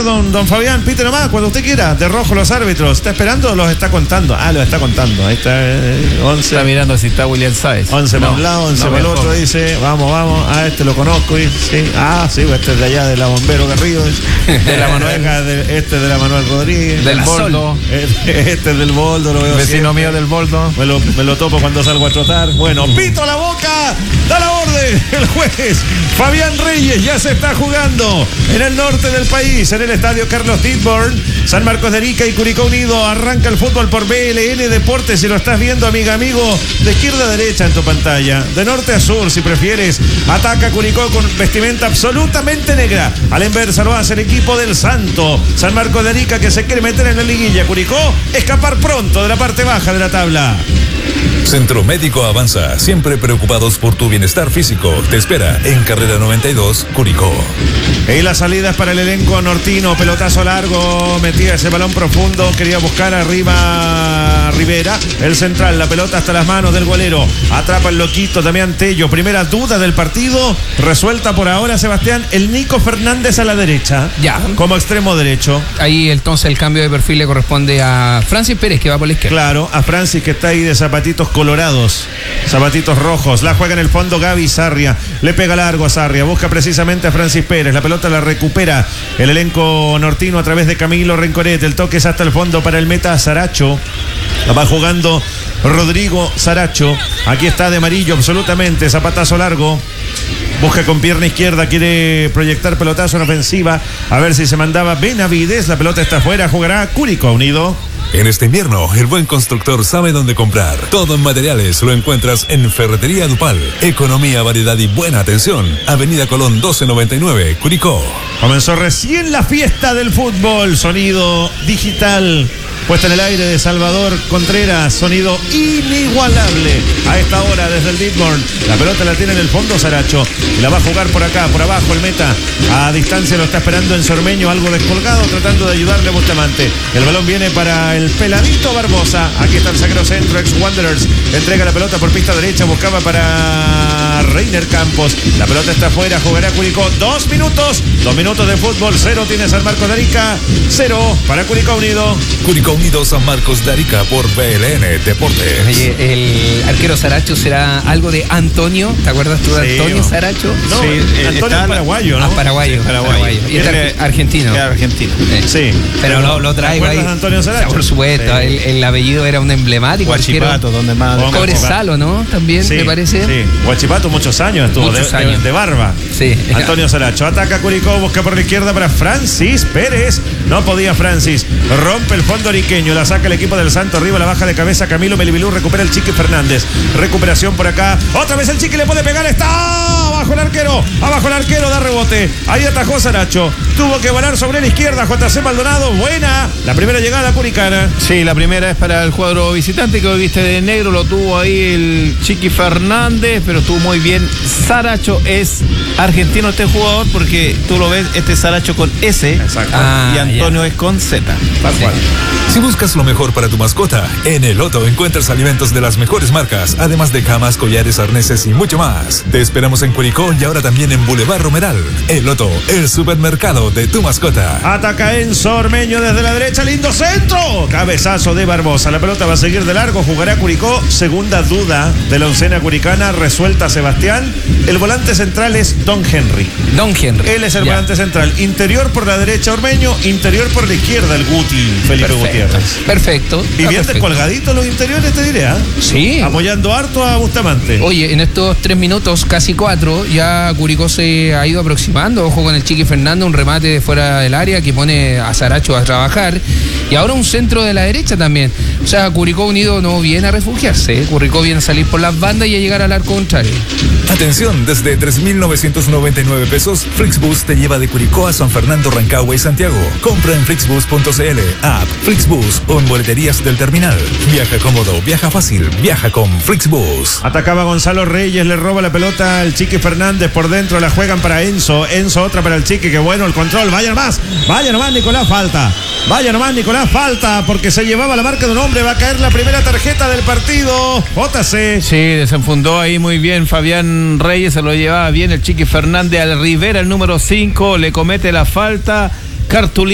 señor don Fabián, pite nomás, cuando usted quiera. De rojo los árbitros. ¿Está esperando o los está contando? Los está contando. Ahí está 11. Está mirando si está William Sáez. 11 para un lado, 11 para el otro, dice. Vamos. Este lo conozco. Sí. Sí, este es de allá de la Bombero Garrido. De la Manuel. Este es de la Manuel Rodríguez. Del Boldo. Este es del Boldo, lo veo. Vecino mío del Boldo. Me lo topo cuando salgo a trotar. Bueno, pito a la boca. Da la orden. El juez Fabián Reyes ya se está jugando en el norte del país, en el estadio Carlos Tidborn. San Marcos de Arica y Curicó Unido. Arranca el fútbol por BLN Deportes. Si lo estás viendo, amigo, de izquierda a derecha en tu pantalla, de norte a sur, si prefieres. Ataca Curicó con vestimenta absolutamente negra. A la inversa lo hace el equipo del Santo. San Marcos de Arica, que se quiere meter en la liguilla. Curicó, escapar pronto de la parte baja de la tabla. Centro Médico Avanza, siempre preocupados por tu bienestar físico. Te espera en Carrera 92, Curicó. Y la salida es para el elenco nortino. Pelotazo largo, metía ese balón profundo, quería buscar arriba Rivera, el central, la pelota hasta las manos del golero. Atrapa el loquito Damián Tello. Primera duda del partido, resuelta por ahora, Sebastián. El Nico Fernández a la derecha, ya, como extremo derecho. Ahí entonces el cambio de perfil le corresponde a Francis Pérez, que va por la izquierda. Claro, a Francis, que está ahí de zapatitos colorados, zapatitos rojos. La juega en el fondo Gaby Sarria, le pega largo a Sarria, busca precisamente a Francis Pérez, la pelota la recupera el elenco nortino a través de Camilo Rencorete. El toque es hasta el fondo para el meta Saracho. Va jugando Rodrigo Saracho. Aquí está de amarillo absolutamente, zapatazo largo. Busca con pierna izquierda, quiere proyectar pelotazo en ofensiva. A ver si se mandaba Benavides. La pelota está afuera, jugará Curicó Unido. En este invierno, el buen constructor sabe dónde comprar. Todo en materiales lo encuentras en Ferretería Dupal. Economía, variedad y buena atención. Avenida Colón 1299, Curicó. Comenzó recién la fiesta del fútbol. Sonido digital puesta en el aire de Salvador Contreras. Sonido inigualable a esta hora desde el Deadborn. La pelota la tiene en el fondo Saracho. Y la va a jugar por acá, por abajo el meta. A distancia lo está esperando en Sormeño, algo descolgado, tratando de ayudarle a Bustamante. El balón viene para el peladito Barbosa. Aquí está el sacro centro, ex Wanderers. Entrega la pelota por pista derecha, buscaba para Reiner Campos. La pelota está afuera, jugará Curicó. 2 minutos de fútbol. 0 tiene San Marcos de Arica, 0 para Curicó Unido. Curicó Unido San Marcos de Arica por BLN Deportes. Oye, el arquero Saracho será algo de Antonio. ¿Te acuerdas tú de Antonio Saracho? No, sí, Antonio es paraguayo, ¿no? Paraguayo. Y este argentino. Es argentino. Sí. Pero lo traigo ahí. ¿Te acuerdas de Antonio Saracho? Por supuesto, sí. El apellido era un emblemático. Huachipato, donde más. Cobresalo, ¿no? También, sí, me parece. Sí, Huachipato muchos años estuvo, de barba. Sí. Antonio Saracho, ataca Curicó, busca por la izquierda para Francis Pérez. No podía Francis. Rompe el fondo ariqueño, la saca el equipo del Santo, arriba la baja de cabeza Camilo Melibilú, recupera el Chiqui Fernández. Recuperación por acá. Otra vez el Chiqui le puede pegar, está abajo el arquero, da rebote. Ahí atajó Saracho. Tuvo que volar sobre la izquierda JC Maldonado. Buena la primera llegada curicana. Sí, la primera es para el cuadro visitante, que hoy viste de negro, lo tuvo ahí el Chiqui Fernández, pero estuvo muy bien. Saracho es argentino este jugador, porque tú lo ves, este Saracho con S. Exacto. Y Antonio es con Z. Tal cual. Si buscas lo mejor para tu mascota, en El Loto encuentras alimentos de las mejores marcas, además de camas, collares, arneses y mucho más. Te esperamos en Curicó y ahora también en Boulevard Romeral. El Loto, el supermercado de tu mascota. Ataca Enzo Ormeño desde la derecha, lindo centro. Cabezazo de Barbosa. La pelota va a seguir de largo, jugará Curicó. Segunda duda de la oncena curicana, resuelta Sebastián. El volante central es Don Henry. Él es el volante central. Interior por la derecha Ormeño, interior por la izquierda el Guti, Felipe Gutiérrez. Perfecto. Y bien descolgaditos los interiores, te diré, ¿eh? Sí. Apoyando harto a Bustamante. Oye, en estos 3 minutos, casi 4, ya Curicó se ha ido aproximando. Ojo con el Chiqui Fernández, un remate de fuera del área que pone a Saracho a trabajar. Y ahora un centro de la derecha también. O sea, Curicó Unido no viene a refugiarse, ¿eh? Curicó viene a salir por las bandas y a llegar al arco contrario. Atención, desde 3.999 pesos, Flixbus te lleva de Curicó a San Fernando, Rancagua y Santiago. Compra en flixbus.cl, app Flixbus o en boleterías del terminal. Viaja cómodo, viaja fácil, viaja con Flixbus. Atacaba Gonzalo Reyes, le roba la pelota al Chiqui Fernández por dentro, la juegan para Enzo. Enzo otra para el Chiqui, que bueno el control. Vaya nomás Nicolás, falta, porque se llevaba la marca de un hombre. Va a caer la primera tarjeta del partido. JC. Sí, desenfundó ahí muy bien Fabián Reyes, se lo llevaba bien el Chiqui Fernández al Rivera, el número 5, le comete la falta. Cartulina